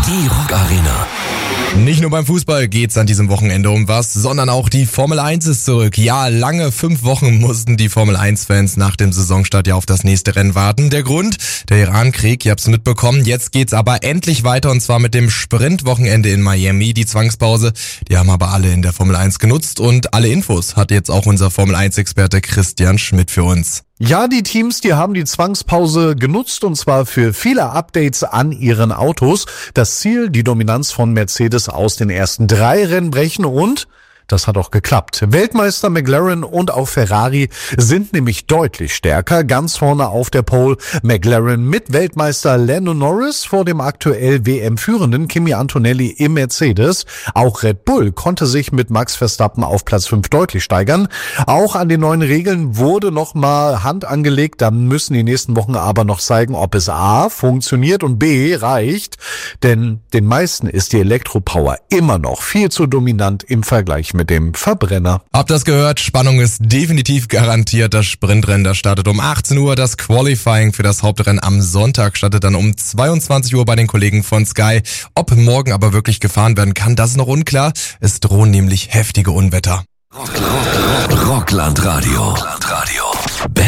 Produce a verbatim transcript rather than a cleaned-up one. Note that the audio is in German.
Die Rock Arena. Nicht nur beim Fußball geht's an diesem Wochenende um was, sondern auch die Formel eins ist zurück. Ja, lange fünf Wochen mussten die Formel eins Fans nach dem Saisonstart ja auf das nächste Rennen warten. Der Grund? Der Iran-Krieg, ihr habt's mitbekommen. Jetzt geht's aber endlich weiter und zwar mit dem Sprintwochenende in Miami. Die Zwangspause, die haben aber alle in der Formel eins genutzt und alle Infos hat jetzt auch unser Formel eins Experte Christian Schmidt für uns. Ja, die Teams, die haben die Zwangspause genutzt und zwar für viele Updates an ihren Autos. Das Ziel, die Dominanz von Mercedes aus den ersten drei Rennen brechen und das hat auch geklappt. Weltmeister McLaren und auch Ferrari sind nämlich deutlich stärker. Ganz vorne auf der Pole McLaren mit Weltmeister Lando Norris vor dem aktuell W M-führenden Kimi Antonelli im Mercedes. Auch Red Bull konnte sich mit Max Verstappen auf Platz fünf deutlich steigern. Auch an den neuen Regeln wurde nochmal Hand angelegt. Da müssen die nächsten Wochen aber noch zeigen, ob es A funktioniert und B reicht. Denn den meisten ist die Elektropower immer noch viel zu dominant im Vergleich mit dem Verbrenner. Habt das gehört? Spannung ist definitiv garantiert. Das Sprintrennen, das startet um achtzehn Uhr. Das Qualifying für das Hauptrennen am Sonntag startet dann um zweiundzwanzig Uhr bei den Kollegen von Sky. Ob morgen aber wirklich gefahren werden kann, das ist noch unklar. Es drohen nämlich heftige Unwetter. Rock, Rock, Rock, Rockland Radio. Rockland Radio.